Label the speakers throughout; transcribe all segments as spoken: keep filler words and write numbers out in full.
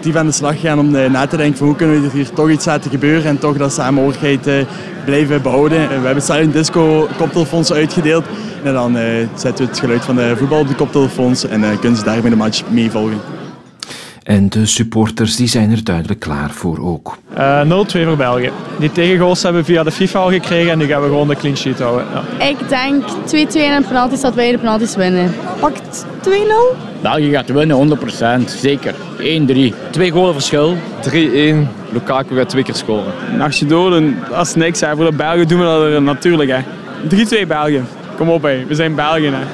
Speaker 1: constructief aan de slag gegaan om uh, na te denken van hoe kunnen we hier toch iets laten gebeuren en toch dat samenhorigheid uh, blijven behouden. Uh, we hebben Silent Disco koptelefoons uitgedeeld en dan uh, zetten we het geluid van de voetbal op de koptelefoons en uh, kunnen ze daarmee de match meevolgen.
Speaker 2: En de supporters die zijn er duidelijk klaar voor ook.
Speaker 3: Uh, nul twee voor België. Die tegengoals hebben we via de FIFA al gekregen en nu gaan we gewoon de clean sheet houden. Ja.
Speaker 4: Ik denk twee twee en penalties dat wij de penalties winnen. Pakt twee nul?
Speaker 5: België gaat winnen, honderd procent. Zeker. één drie. Twee golen verschil.
Speaker 6: drie-één. Lukaku gaat twee keer scoren.
Speaker 3: Als je doden, dat is niks. Hè. Voor de Belgen doen we dat er natuurlijk. Hè. drie twee België. Kom op, hè. We zijn België. Hè.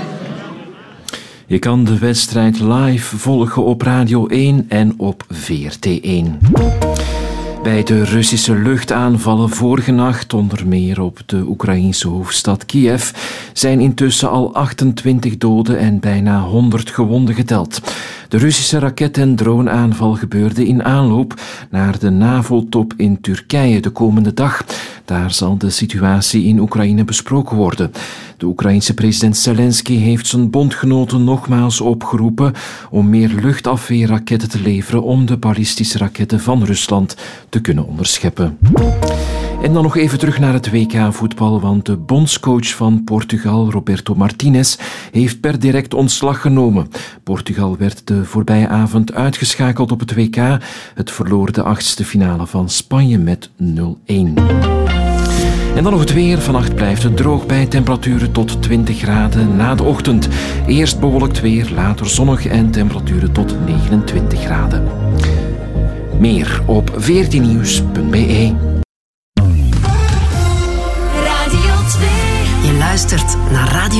Speaker 2: Je kan de wedstrijd live volgen op Radio één en op V R T één. Bij de Russische luchtaanvallen vorige nacht, onder meer op de Oekraïense hoofdstad Kiev, zijn intussen al achtentwintig doden en bijna honderd gewonden geteld. De Russische raket- en droneaanval gebeurde in aanloop naar de NAVO-top in Turkije de komende dag. Daar zal de situatie in Oekraïne besproken worden. De Oekraïense president Zelensky heeft zijn bondgenoten nogmaals opgeroepen om meer luchtafweerraketten te leveren om de ballistische raketten van Rusland te kunnen onderscheppen. En dan nog even terug naar het W K-voetbal, want de bondscoach van Portugal, Roberto Martinez, heeft per direct ontslag genomen. Portugal werd de voorbije avond uitgeschakeld op het W K. Het verloor de achtste finale van Spanje met nul-één. En dan nog het weer. Vannacht blijft het droog bij temperaturen tot twintig graden na de ochtend. Eerst bewolkt weer, later zonnig en temperaturen tot negenentwintig graden. Meer op veertien nieuws punt b e.
Speaker 7: Radio twee. Je luistert naar Radio